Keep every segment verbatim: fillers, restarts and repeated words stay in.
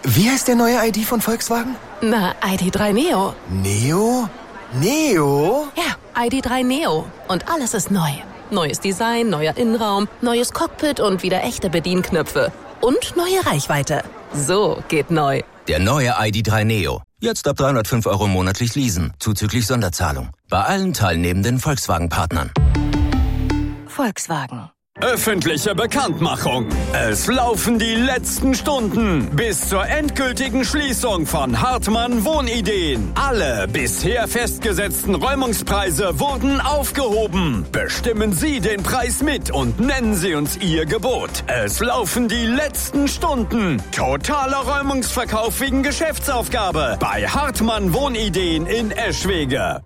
Wie heißt der neue I D von Volkswagen? Na, I D drei Neo. Neo? Neo? Ja, I D drei Neo. Und alles ist neu. Neues Design, neuer Innenraum, neues Cockpit und wieder echte Bedienknöpfe. Und neue Reichweite. So geht neu. Der neue I D drei Neo. Jetzt ab dreihundertfünf Euro monatlich leasen, zuzüglich Sonderzahlung. Bei allen teilnehmenden Volkswagen-Partnern. Volkswagen. Öffentliche Bekanntmachung. Es laufen die letzten Stunden bis zur endgültigen Schließung von Hartmann Wohnideen. Alle bisher festgesetzten Räumungspreise wurden aufgehoben. Bestimmen Sie den Preis mit und nennen Sie uns Ihr Gebot. Es laufen die letzten Stunden. Totaler Räumungsverkauf wegen Geschäftsaufgabe bei Hartmann Wohnideen in Eschwege.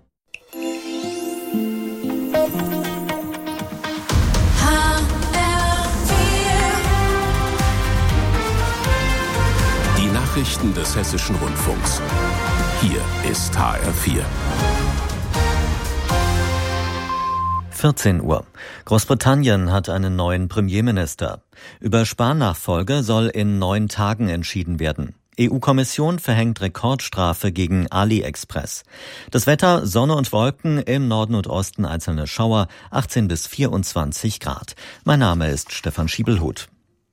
Nachrichten des Hessischen Rundfunks. Hier ist H R vier. vierzehn Uhr. Großbritannien hat einen neuen Premierminister. Über Spahn-Nachfolge soll in neun Tagen entschieden werden. E U-Kommission verhängt Rekordstrafe gegen AliExpress. Das Wetter, Sonne und Wolken, im Norden und Osten einzelne Schauer, achtzehn bis vierundzwanzig Grad. Mein Name ist Stefan Schiebelhut.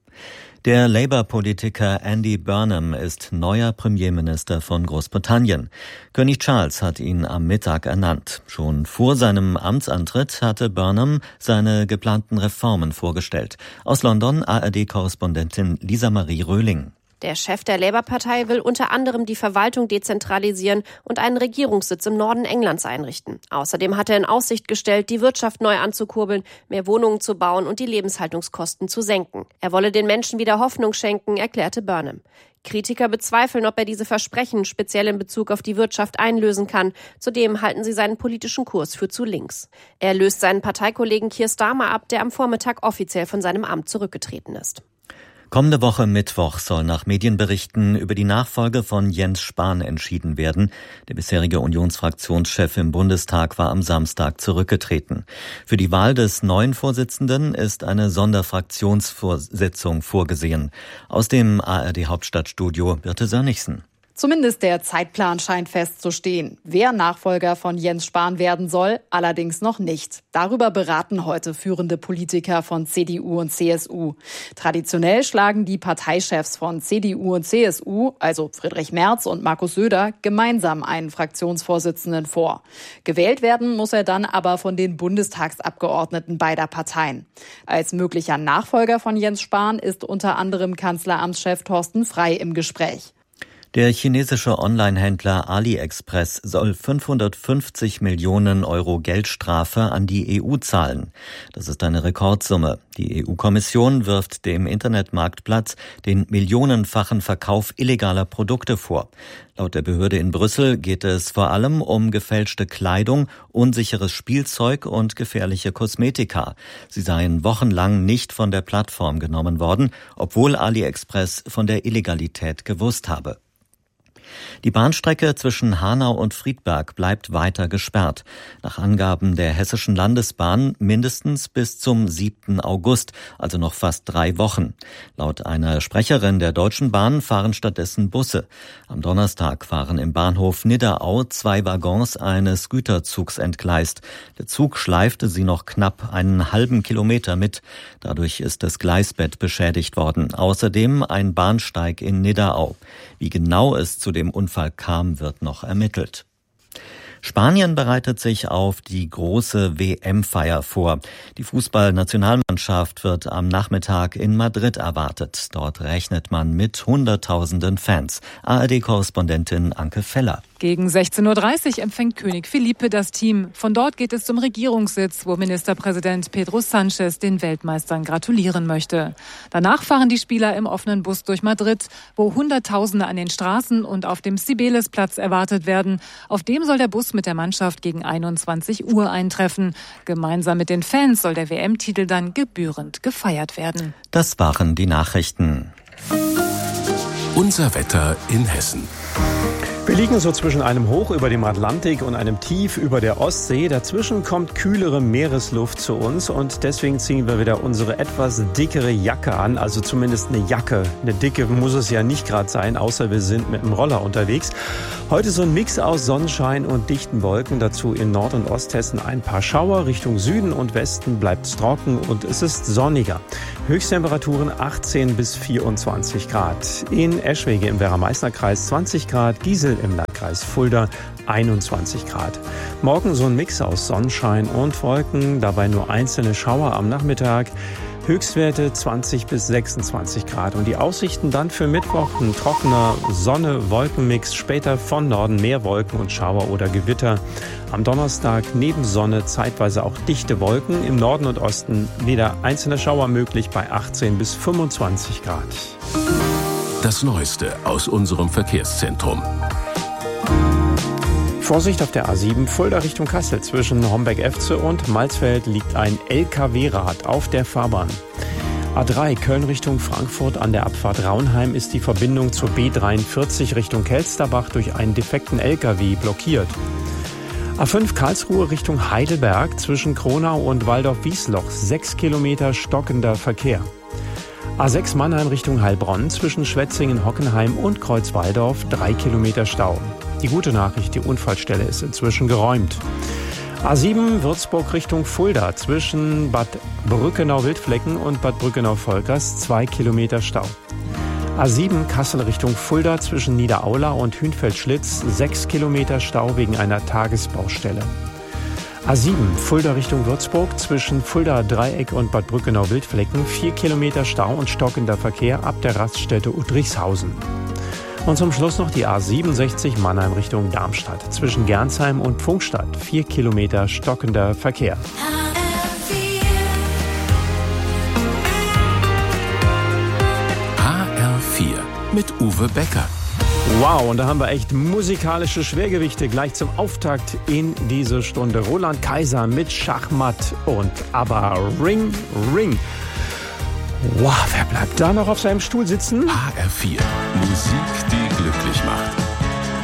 Der Labour-Politiker Andy Burnham ist neuer Premierminister von Großbritannien. König Charles hat ihn am Mittag ernannt. Schon vor seinem Amtsantritt hatte Burnham seine geplanten Reformen vorgestellt. Aus London A R D-Korrespondentin Lisa Marie Röhling. Der Chef der Labour-Partei will unter anderem die Verwaltung dezentralisieren und einen Regierungssitz im Norden Englands einrichten. Außerdem hat er in Aussicht gestellt, die Wirtschaft neu anzukurbeln, mehr Wohnungen zu bauen und die Lebenshaltungskosten zu senken. Er wolle den Menschen wieder Hoffnung schenken, erklärte Burnham. Kritiker bezweifeln, ob er diese Versprechen speziell in Bezug auf die Wirtschaft einlösen kann. Zudem halten sie seinen politischen Kurs für zu links. Er löst seinen Parteikollegen Keir Starmer ab, der am Vormittag offiziell von seinem Amt zurückgetreten ist. Kommende Woche Mittwoch soll nach Medienberichten über die Nachfolge von Jens Spahn entschieden werden. Der bisherige Unionsfraktionschef im Bundestag war am Samstag zurückgetreten. Für die Wahl des neuen Vorsitzenden ist eine Sonderfraktionsvorsitzung vorgesehen. Aus dem A R D-Hauptstadtstudio Birte Sönnigsen. Zumindest der Zeitplan scheint festzustehen. Wer Nachfolger von Jens Spahn werden soll, allerdings noch nicht. Darüber beraten heute führende Politiker von C D U und C S U. Traditionell schlagen die Parteichefs von C D U und C S U, also Friedrich Merz und Markus Söder, gemeinsam einen Fraktionsvorsitzenden vor. Gewählt werden muss er dann aber von den Bundestagsabgeordneten beider Parteien. Als möglicher Nachfolger von Jens Spahn ist unter anderem Kanzleramtschef Thorsten Frey im Gespräch. Der chinesische Online-Händler AliExpress soll fünfhundertfünfzig Millionen Euro Geldstrafe an die E U zahlen. Das ist eine Rekordsumme. Die E U-Kommission wirft dem Internetmarktplatz den millionenfachen Verkauf illegaler Produkte vor. Laut der Behörde in Brüssel geht es vor allem um gefälschte Kleidung, unsicheres Spielzeug und gefährliche Kosmetika. Sie seien wochenlang nicht von der Plattform genommen worden, obwohl AliExpress von der Illegalität gewusst habe. Die Bahnstrecke zwischen Hanau und Friedberg bleibt weiter gesperrt. Nach Angaben der Hessischen Landesbahn mindestens bis zum siebten August, also noch fast drei Wochen. Laut einer Sprecherin der Deutschen Bahn fahren stattdessen Busse. Am Donnerstag waren im Bahnhof Nidderau zwei Waggons eines Güterzugs entgleist. Der Zug schleifte sie noch knapp einen halben Kilometer mit. Dadurch ist das Gleisbett beschädigt worden. Außerdem ein Bahnsteig in Nidderau. Wie genau es zu dem Unfall kam, wird noch ermittelt. Spanien bereitet sich auf die große W M-Feier vor. Die Fußballnationalmannschaft wird am Nachmittag in Madrid erwartet. Dort rechnet man mit Hunderttausenden Fans. A R D-Korrespondentin Anke Feller. Gegen sechzehn Uhr dreißig empfängt König Felipe das Team. Von dort geht es zum Regierungssitz, wo Ministerpräsident Pedro Sánchez den Weltmeistern gratulieren möchte. Danach fahren die Spieler im offenen Bus durch Madrid, wo Hunderttausende an den Straßen und auf dem Cibeles-Platz erwartet werden. Auf dem soll der Bus mit der Mannschaft gegen einundzwanzig Uhr eintreffen. Gemeinsam mit den Fans soll der W M-Titel dann gebührend gefeiert werden. Das waren die Nachrichten. Unser Wetter in Hessen. Wir liegen so zwischen einem Hoch über dem Atlantik und einem Tief über der Ostsee. Dazwischen kommt kühlere Meeresluft zu uns und deswegen ziehen wir wieder unsere etwas dickere Jacke an, also zumindest eine Jacke. Eine dicke muss es ja nicht gerade sein, außer wir sind mit dem Roller unterwegs. Heute so ein Mix aus Sonnenschein und dichten Wolken, dazu in Nord- und Osthessen ein paar Schauer, Richtung Süden und Westen bleibt es trocken und es ist sonniger. Höchsttemperaturen achtzehn bis vierundzwanzig Grad. In Eschwege im Werra-Meißner-Kreis zwanzig Grad, Giesel im Landkreis Fulda einundzwanzig Grad. Morgen so ein Mix aus Sonnenschein und Wolken, dabei nur einzelne Schauer am Nachmittag. Höchstwerte zwanzig bis sechsundzwanzig Grad. Und die Aussichten dann für Mittwoch ein trockener Sonne-Wolkenmix, später von Norden mehr Wolken und Schauer oder Gewitter. Am Donnerstag neben Sonne zeitweise auch dichte Wolken, im Norden und Osten wieder einzelne Schauer möglich bei achtzehn bis fünfundzwanzig Grad. Das Neueste aus unserem Verkehrszentrum. Vorsicht auf der A sieben Fulda Richtung Kassel. Zwischen Homberg-Efze und Malzfeld liegt ein L K W-Rad auf der Fahrbahn. A drei Köln Richtung Frankfurt an der Abfahrt Raunheim ist die Verbindung zur B dreiundvierzig Richtung Kelsterbach durch einen defekten L K W blockiert. A fünf Karlsruhe Richtung Heidelberg zwischen Kronau und Waldorf-Wiesloch sechs Kilometer stockender Verkehr. A sechs Mannheim Richtung Heilbronn zwischen Schwetzingen, Hockenheim und Kreuzwaldorf drei Kilometer Stau. Die gute Nachricht, die Unfallstelle ist inzwischen geräumt. A sieben Würzburg Richtung Fulda zwischen Bad Brückenau-Wildflecken und Bad Brückenau-Volkers zwei Kilometer Stau. A sieben Kassel Richtung Fulda zwischen Niederaula und Hünfeld-Schlitz sechs Kilometer Stau wegen einer Tagesbaustelle. A sieben Fulda Richtung Würzburg zwischen Fulda Dreieck und Bad Brückenau-Wildflecken vier Kilometer Stau und stockender Verkehr ab der Raststätte Udrichshausen. Und zum Schluss noch die A siebenundsechzig Mannheim Richtung Darmstadt zwischen Gernsheim und Pfungstadt vier Kilometer stockender Verkehr. H R vier mit Uwe Becker. Wow, und da haben wir echt musikalische Schwergewichte gleich zum Auftakt in diese Stunde. Roland Kaiser mit Schachmatt und aber Ring, Ring. Wow, wer bleibt da noch auf seinem Stuhl sitzen? H R vier, Musik, die glücklich macht.